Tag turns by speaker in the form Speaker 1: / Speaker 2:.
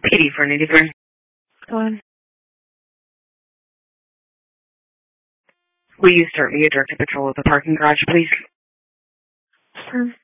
Speaker 1: PD for 93. Go on. Will you start me a directed patrol of the parking garage, please? Sure.